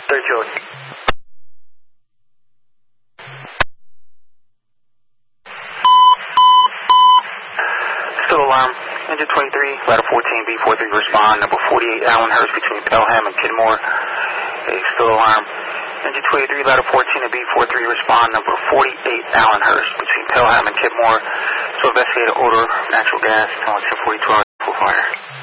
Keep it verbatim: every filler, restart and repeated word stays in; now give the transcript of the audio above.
third George. Still alarm. Engine twenty-three, ladder fourteen, B forty-three, respond. Number forty-eight, Allenhurst, between Pelham and Kidmore. Hey, still alarm. Engine twenty-three, ladder fourteen, and B forty-three, respond. Number forty-eight, Allenhurst, between Pelham and Kidmore. So investigate odor, natural gas, ten forty-two hours for fire.